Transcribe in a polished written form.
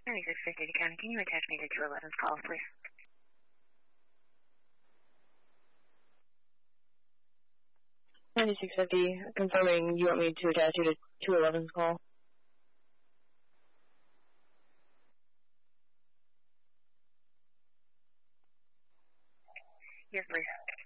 9650 County, can you attach me to 211's call, please? 9650, confirming you want me to attach you to 211's call. Yes, please.